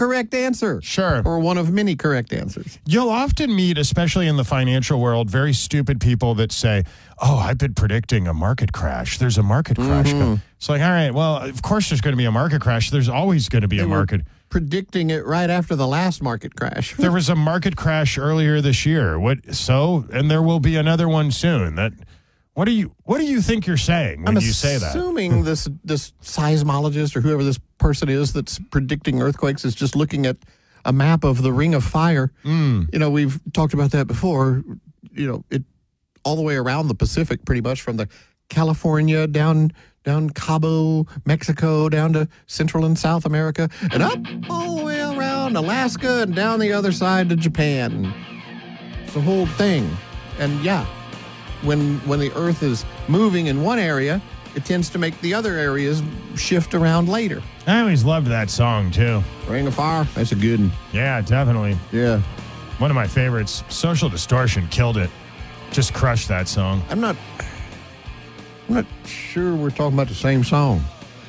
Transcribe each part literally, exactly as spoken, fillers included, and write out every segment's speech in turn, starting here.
correct answer. Sure. Or one of many correct answers. You'll often meet, especially in the financial world, very stupid people that say, oh, I've been predicting a market crash. There's a market crash. Mm-hmm. It's like, all right, well, of course there's going to be a market crash. There's always going to be They a were market. predicting it right after the last market crash. There was a market crash earlier this year. What so? And there will be another one soon. That what do you what do you think you're saying when I'm you say that? assuming this this seismologist or whoever this person is that's predicting earthquakes is just looking at a map of the Ring of Fire. Mm. You know, we've talked about that before. You know, it all the way around the Pacific, pretty much from the California down down Cabo, Mexico, down to Central and South America, and up all the way around Alaska and down the other side to Japan. It's the whole thing. And yeah, when when the Earth is moving in one area, it tends to make the other areas shift around later. I always loved that song too. Ring of Fire, that's a good one. Yeah, definitely. Yeah. One of my favorites. Social Distortion killed it. Just crushed that song. I'm not I'm not sure we're talking about the same song.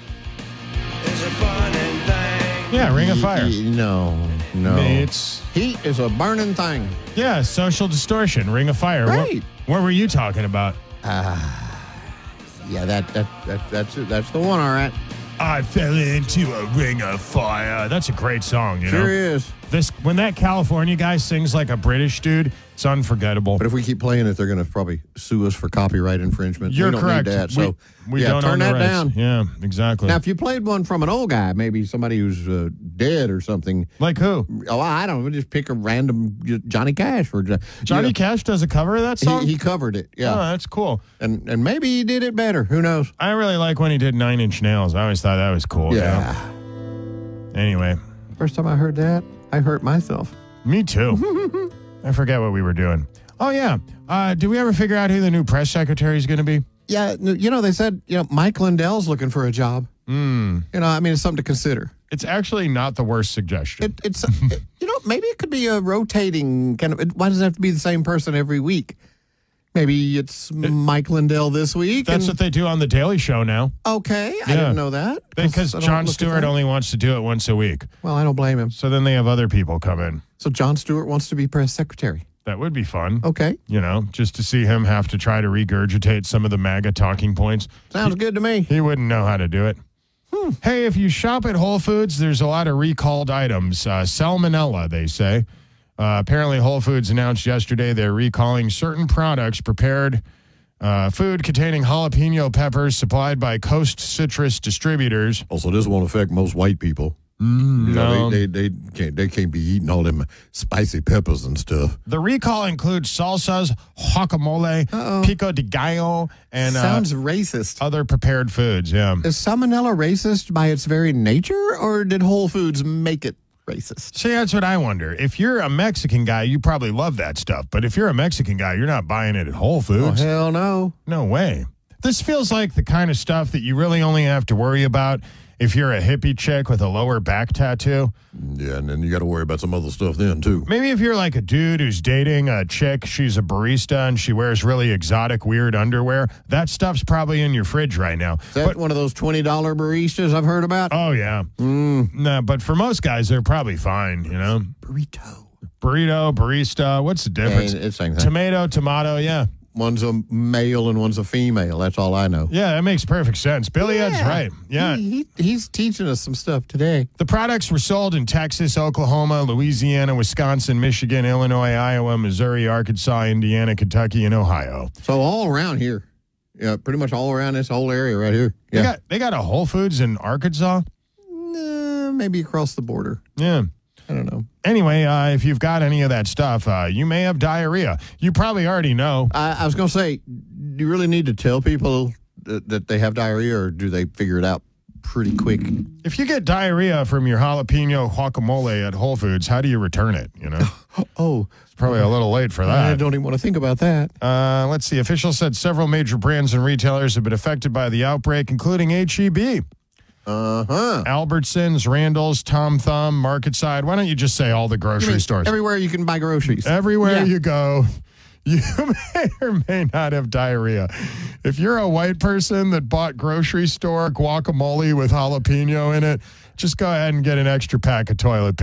Yeah, Ring of Fire. Y- No, no. It's Heat is a burning thing. yeah, Social Distortion, Ring of Fire. What, Right. what were you talking about? Yeah, that, that, that that's it. That's the one, all right. I fell into a ring of fire. That's a great song, you Sure know. is. This when that California guy sings like a British dude, it's unforgettable. But if we keep playing it, they're going to probably sue us for copyright infringement. You're we don't correct. Need that, so we we yeah, don't turn own the that rights. down. Yeah, exactly. Now, if you played one from an old guy, maybe somebody who's uh, dead or something. Like who? Oh, I don't know. Just pick a random Johnny Cash or you Johnny know, Cash does a cover of that song? He, he covered it. Yeah, Oh, that's cool. and and maybe he did it better. Who knows? I really like when he did Nine Inch Nails. I always thought that was cool. you Yeah. know? Anyway, First time I heard that, I hurt myself. me too. I forget what we were doing. Oh, yeah. Uh, did we ever figure out who the new press secretary is going to be? Yeah, you know, they said, you know, Mike Lindell's looking for a job. Mm. You know, I mean, it's something to consider. It's actually not the worst suggestion. It, it's, you know, maybe it could be a rotating kind of, it, why does it have to be the same person every week? Maybe it's it, Mike Lindell this week. That's and, what they do on The Daily Show now. Okay, I Yeah. didn't know that. Because Jon Stewart only wants to do it once a week. Well, I don't blame him. So then they have other people come in. So Jon Stewart wants to be press secretary. That would be fun. Okay. You know, just to see him have to try to regurgitate some of the MAGA talking points. Sounds he, good to me. He wouldn't know how to do it. Hmm. Hey, if you shop at Whole Foods, there's a lot of recalled items. Uh, salmonella, they say. Uh, apparently, Whole Foods announced yesterday they're recalling certain products prepared uh, food containing jalapeno peppers supplied by Coast Citrus Distributors. Also, this won't affect most white people. Mm, you no. know, they, they, they, can't, they can't be eating all them spicy peppers and stuff. The recall includes salsas, guacamole, Uh-oh. pico de gallo, and Sounds uh, racist. other prepared foods. Yeah. Is salmonella racist by its very nature, or did Whole Foods make it racist? See, that's what I wonder. If you're a Mexican guy, you probably love that stuff. But if you're a Mexican guy, you're not buying it at Whole Oh, Foods. hell no. No way. This feels like the kind of stuff that you really only have to worry about if you're a hippie chick with a lower back tattoo. Yeah, and then you got to worry about some other stuff then, too. Maybe if you're like a dude who's dating a chick, she's a barista, and she wears really exotic, weird underwear. That stuff's probably in your fridge right now. Is that But- one of those twenty dollar baristas I've heard about? Oh, yeah. Mm. No, but for most guys, they're probably fine, you know? Burrito. Burrito, barista, what's the difference? Yeah, it's the same thing. Tomato, tomato, yeah. One's a male and one's a female. That's all I know. Yeah, that makes perfect sense. Billy Ed's right. Yeah. He, he, he's teaching us some stuff today. The products were sold in Texas, Oklahoma, Louisiana, Wisconsin, Michigan, Illinois, Iowa, Missouri, Arkansas, Indiana, Kentucky, and Ohio. So all around here. Yeah, pretty much all around this whole area right here. They Yeah. got they got a Whole Foods in Arkansas? Uh, maybe across the border. Yeah. I don't know. Anyway, uh, if you've got any of that stuff, uh, you may have diarrhea. You probably already know. I, I was going to say, do you really need to tell people that, that they have diarrhea, or do they figure it out pretty quick? If you get diarrhea from your jalapeno guacamole at Whole Foods, how do you return it? You know, Oh, it's probably a little late for I that. don't even want to think about that. Uh, let's see. Officials said several major brands and retailers have been affected by the outbreak, including H E B. Uh-huh. Albertsons, Randall's, Tom Thumb, Market Side. Why don't you just say all the You grocery mean stores? everywhere you can buy groceries. Everywhere Yeah. you go, you may or may not have diarrhea. If you're a white person that bought grocery store guacamole with jalapeno in it, just go ahead and get an extra pack of toilet paper.